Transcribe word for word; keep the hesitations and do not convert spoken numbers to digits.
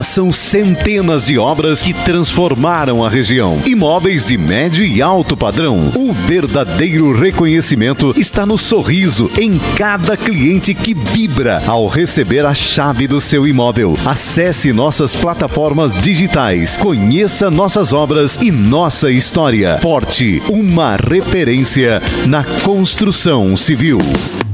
São centenas de obras que transformaram a região. Imóveis de médio e alto padrão. O verdadeiro reconhecimento está no sorriso em cada cliente que vibra ao receber a chave do seu imóvel. Acesse nossas plataformas digitais, conheça nossas obras e nossa história. Forte, uma referência na construção civil.